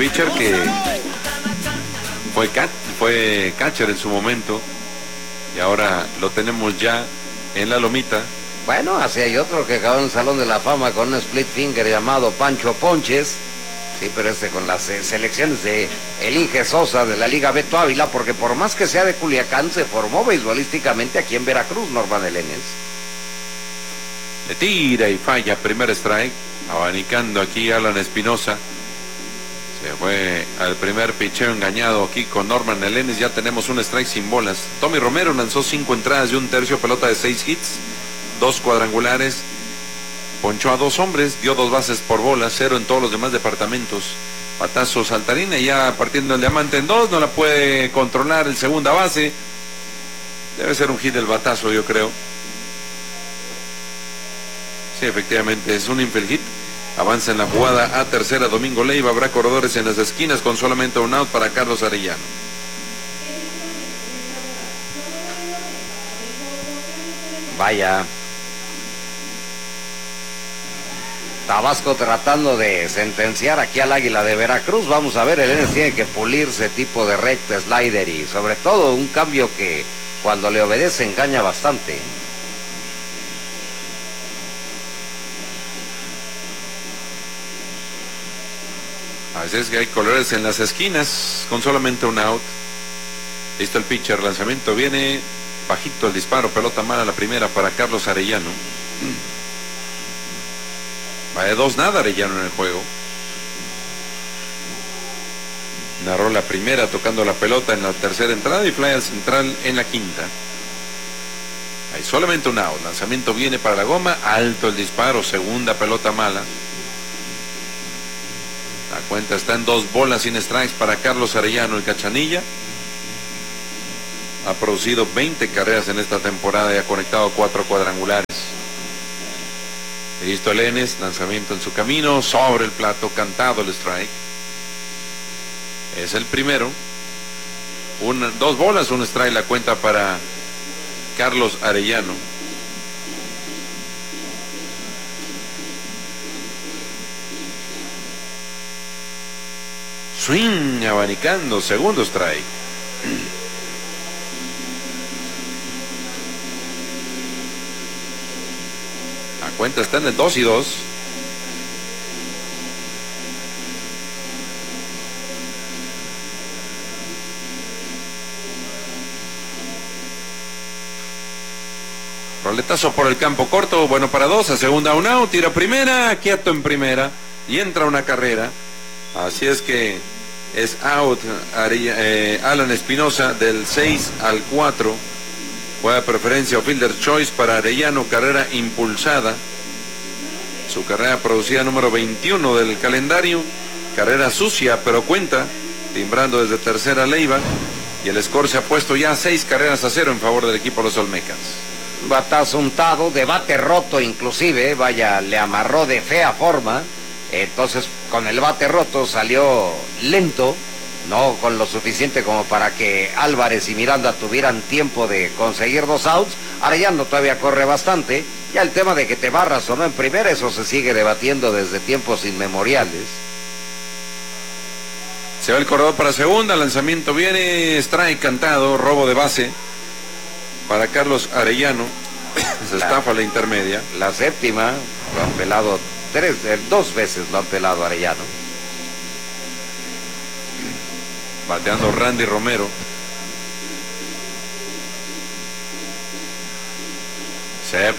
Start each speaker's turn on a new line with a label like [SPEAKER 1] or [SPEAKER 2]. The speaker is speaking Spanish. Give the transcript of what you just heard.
[SPEAKER 1] pitcher que fue catcher en su momento y ahora lo tenemos ya en la lomita.
[SPEAKER 2] Bueno, así hay otro que acabó en el Salón de la Fama con un split finger llamado Pancho Ponches. Sí, pero con las selecciones de el Inge Sosa de la Liga Beto Ávila, porque por más que sea de Culiacán, se formó beisbolísticamente aquí en Veracruz, Norman Elenes.
[SPEAKER 1] Le tira y falla, primer strike, abanicando aquí Alan Espinosa. Se fue al primer picheo engañado aquí con Norman Elenes. Ya tenemos un strike sin bolas. Tommy Romero lanzó 5 entradas y un tercio, pelota de 6 hits, 2 cuadrangulares. Ponchó a 2 hombres, dio 2 bases por bola, 0 en todos los demás departamentos. Batazo Saltarina, ya partiendo el diamante en 2, no la puede controlar el segunda base. Debe ser un hit del batazo, yo creo. Sí, efectivamente, es un infield hit. Avanza en la jugada a tercera Domingo Leiva. Habrá corredores en las esquinas con solamente un out para Carlos Arellano.
[SPEAKER 2] Vaya. Tabasco tratando de sentenciar aquí al Águila de Veracruz. Vamos a ver, el Elenes tiene que pulir ese tipo de recta, slider y sobre todo un cambio que cuando le obedece engaña bastante.
[SPEAKER 1] A veces que hay colores en las esquinas con solamente un out. Listo el pitcher, lanzamiento viene bajito el disparo, pelota mala la primera para Carlos Arellano. Va de 2-0 Arellano en el juego. Narró la primera tocando la pelota en la tercera entrada y fly al central en la quinta. Hay solamente un out. Lanzamiento viene para la goma, alto el disparo, segunda pelota mala. La cuenta está en 2 bolas sin strikes para Carlos Arellano, el cachanilla. Ha producido 20 carreras en esta temporada y ha conectado 4 cuadrangulares. Listo Elenes, lanzamiento en su camino, sobre el plato, cantado el strike. Es el primero. 2 bolas, un strike la cuenta para Carlos Arellano. Swing, abanicando, segundo strike. La cuenta está en el 2-2. Roletazo por el campo corto, bueno para 2, a segunda un out, tira primera, quieto en primera y entra una carrera. Así es que es out Alan Espinosa del 6 al 4. Juega preferencia o fielder choice para Arellano, carrera impulsada. Su carrera producida número 21 del calendario. Carrera sucia, pero cuenta. Timbrando desde tercera Leiva. Y el score se ha puesto ya 6-0 en favor del equipo de los Olmecas.
[SPEAKER 2] Batazo untado, de bate roto inclusive. Vaya, le amarró de fea forma. Entonces, con el bate roto salió lento. No con lo suficiente como para que Álvarez y Miranda tuvieran tiempo de conseguir 2 outs. Arellano todavía corre bastante. Ya el tema de que te barras o no en primera, eso se sigue debatiendo desde tiempos inmemoriales.
[SPEAKER 1] Se va el corredor para segunda, lanzamiento viene, strike cantado, robo de base para Carlos Arellano. Se estafa la intermedia.
[SPEAKER 2] La séptima, lo han pelado 2 veces lo han pelado Arellano.
[SPEAKER 1] Bateando Randy Romero. Se